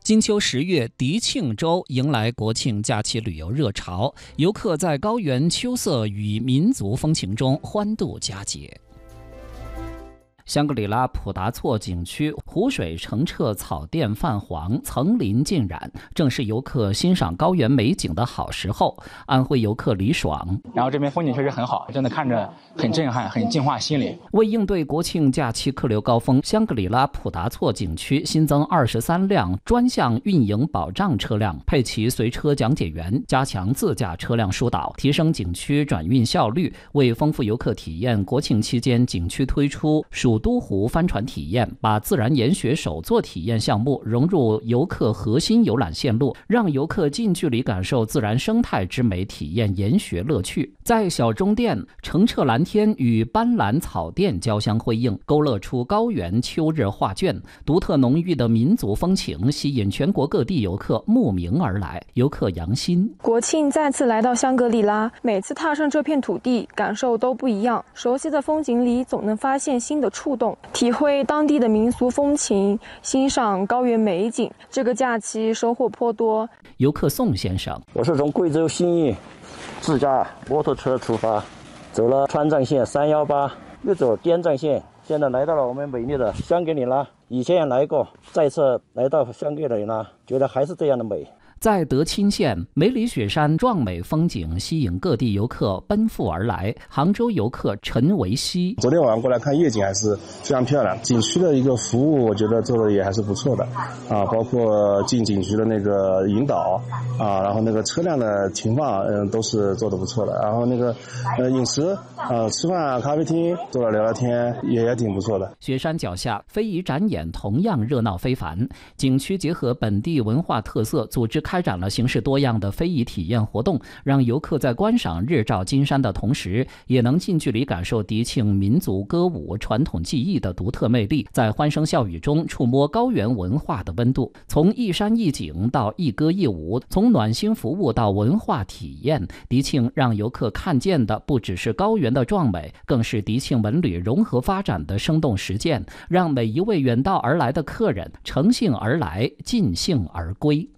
金秋10月，迪庆州迎来国庆假期旅游热潮，游客在高原秋色与民族风情中欢度佳节。香格里拉普达措景区湖水澄澈，草甸泛黄，层林尽染，正是游客欣赏高原美景的好时候。安徽游客李爽， 然后这边风景确实很好，真的看着很震撼，很净化心灵。 为应对国庆假期客流高峰，香格里拉普达措景区新增23辆专项运营保障车辆，配齐随车讲解员，加强自驾车辆疏导，提升景区转运效率。为丰富游客体验，国庆期间景区推出蜀都湖帆船体验，把自然研学手作体验项目融入游客核心游览线路，让游客近距离感受自然生态之美，体验研学乐趣。在小中殿，澄澈蓝天与斑斓草甸交相辉映，勾勒出高原秋日画卷，独特浓郁的民族风情吸引全国各地游客慕名而来。游客杨鑫， 国庆再次来到香格里拉，每次踏上这片土地，感受都不一样。熟悉的风景里，总能发现新的触动，体会当地的民俗风情，欣赏高原美景。这个假期收获颇多。 游客宋先生， 我是从贵州兴义自驾摩托车出发，走了川藏线318，又走滇藏线，现在来到了我们美丽的香格里拉。以前也来过，再次来到香格里拉，觉得还是这样的美。 在德钦县，梅里雪山壮美风景吸引各地游客奔赴而来。杭州游客陈维希， 昨天晚上过来看夜景还是非常漂亮，景区的一个服务我觉得做的也还是不错的啊，包括进景区的那个引导啊，然后那个车辆的停放都是做的不错的，然后那个饮食吃饭咖啡厅坐了聊聊天也挺不错的。 雪山脚下非遗展演同样热闹非凡，景区结合本地文化特色，组织开展了形式多样的非遗体验活动，让游客在观赏日照金山的同时，也能近距离感受迪庆民族歌舞传统技艺的独特魅力，在欢声笑语中触摸高原文化的温度。从一山一景到一歌一舞，从暖心服务到文化体验，迪庆让游客看见的不只是高原的壮美，更是迪庆文旅融合发展的生动实践，让每一位远道而来的客人乘兴而来，尽兴而归。